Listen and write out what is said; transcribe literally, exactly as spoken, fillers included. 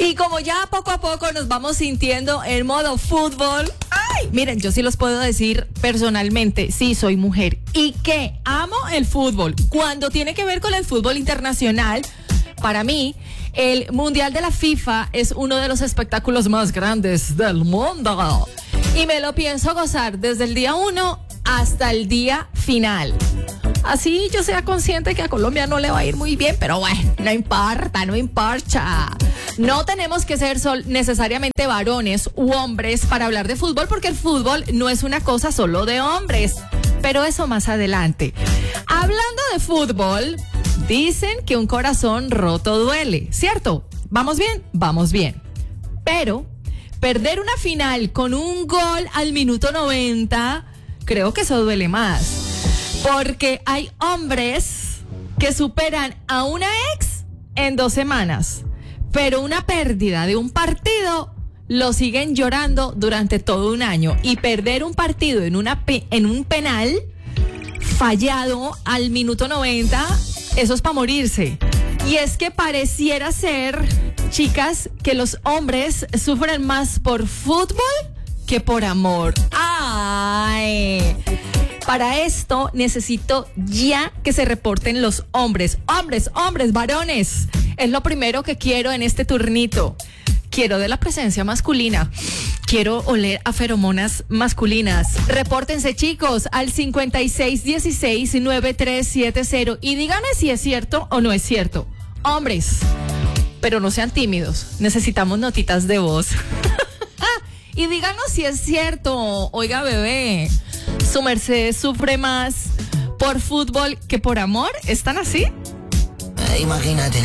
Y como ya poco a poco nos vamos sintiendo en modo fútbol, ay, miren, yo sí los puedo decir personalmente, sí, soy mujer y que amo el fútbol. Cuando tiene que ver con el fútbol internacional, para mí, el Mundial de la FIFA es uno de los espectáculos más grandes del mundo. Y me lo pienso gozar desde el día uno hasta el día final. Así yo sea consciente que a Colombia no le va a ir muy bien, pero bueno, no importa, no importa. No tenemos que ser sol necesariamente varones u hombres para hablar de fútbol, porque el fútbol no es una cosa solo de hombres. Pero eso más adelante. Hablando de fútbol, dicen que un corazón roto duele, ¿cierto? ¿Vamos bien? Vamos bien. Pero perder una final con un gol al minuto noventa, creo que eso duele más. Porque hay hombres que superan a una ex en dos semanas, pero una pérdida de un partido lo siguen llorando durante todo un año. Y perder un partido en, una pe- en un penal fallado al minuto noventa, eso es para morirse. Y es que pareciera ser, chicas, que los hombres sufren más por fútbol que por amor. ¡Ay! Para esto necesito ya que se reporten los hombres. Hombres, hombres, varones. Es lo primero que quiero en este turnito. Quiero de la presencia masculina. Quiero oler a feromonas masculinas. Repórtense, chicos, al cincuenta y seis dieciséis noventa y tres setenta y díganme si es cierto o no es cierto. Hombres, pero no sean tímidos. Necesitamos notitas de voz. Y díganos si es cierto. Oiga, bebé, ¿su merced sufre más por fútbol que por amor? ¿Están así? Eh, imagínate.